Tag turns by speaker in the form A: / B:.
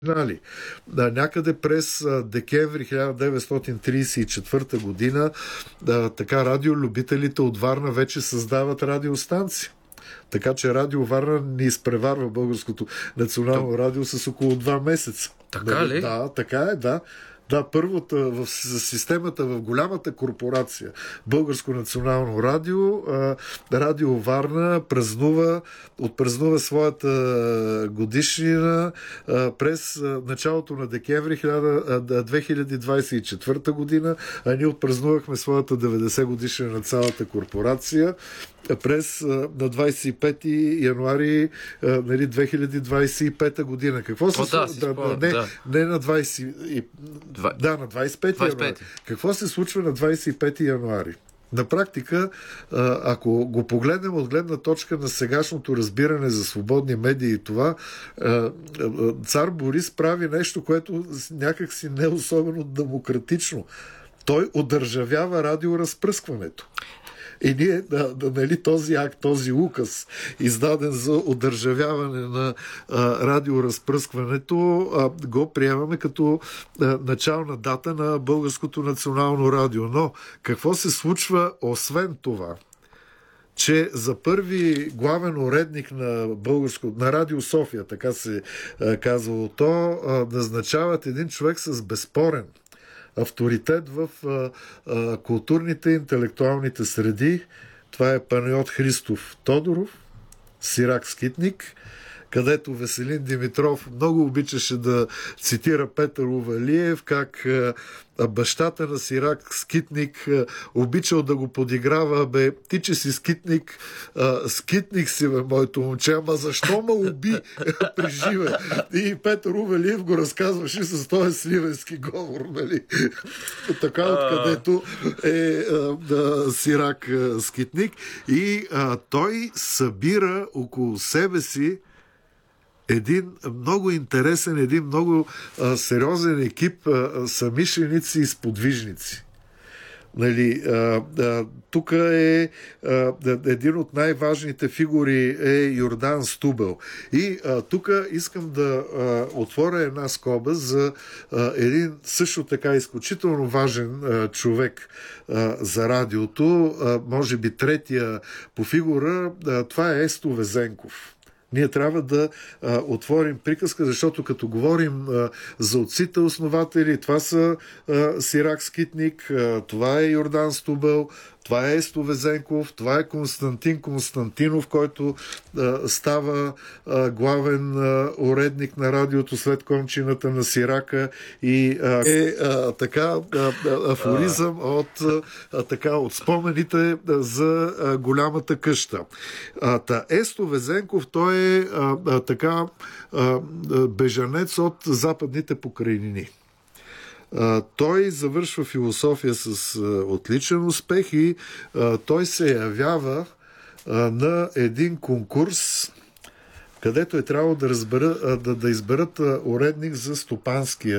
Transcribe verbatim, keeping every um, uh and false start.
A: Нали, някъде през декември хиляда деветстотин тридесет и четвърта година така радиолюбителите от Варна вече създават радиостанции. Така че Радио Варна ни изпреварва Българското национално радио с около два месеца.
B: Така ли?
A: Да, така е, да. Да, първата в системата, в голямата корпорация Българско национално радио, Радио Варна празнува, отпразнува своята годишнина през началото на декември две хиляди двадесет и четвърта година, а ние отпразнувахме своята деветдесет годишнина на цялата корпорация през на двадесет и пети януари нали, две хиляди двадесет и пета година. Какво се
B: да,
A: случва?
B: да,
A: не,
B: да.
A: не на двадесет и...
B: Два...
A: Да, на двадесет и пети януари. Какво се случва на двадесет и пети януари? На практика, ако го погледнем от гледна точка на сегашното разбиране за свободни медии и това, цар Борис прави нещо, което някак си не е особено демократично. Той одържавява радиоразпръскването. И ние, да, да, нали, този акт, този указ, издаден за одържавяване на а, радиоразпръскването, а, го приемаме като а, начална дата на Българското национално радио. Но какво се случва освен това? Че за първи главен уредник на българско, на Радио София, така се а, казвало то, а, назначават един човек с безспорен авторитет в а, а, културните и интелектуалните среди. Това е Панайот Христов Тодоров, Сирак Скитник, където Веселин Димитров много обичаше да цитира Петър Увалиев, как а, бащата на Сирак Скитник а, обичал да го подиграва: бе, ти че си скитник, а, скитник си, бе, моето момче, ама защо ме уби при живе? И Петър Увалиев го разказваше с този сливенски говор, нали? Така, откъдето е а, а, Сирак а, Скитник. И а, той събира около себе си един много интересен, един много а, сериозен екип а, самишленици и сподвижници. Нали, а, а, тук е а, един от най-важните фигури е Йордан Стубел. И а, тук искам да а, отворя една скоба за а, един също така изключително важен а, човек а, за радиото, а, може би третия по фигура, а, това е Есто Везенков. Ние трябва да а, отворим приказка, защото като говорим а, за отците основатели, това са а, Сирак Скитник, а, това е Йордан Стубел, това е Есто Везенков, това е Константин Константинов, който а, става а, главен а, уредник на радиото след кончината на Сирака и а, е а, така а, афоризъм от, а, така, от спомените за а, голямата къща. А, та Есто Везенков, той е а, а, така а, бежанец от западните покрайнини. Uh, той завършва философия с uh, отличен успех и uh, той се явява uh, на един конкурс, където е трябвало да, разбера, uh, да, да изберат uh, уредник за стопанския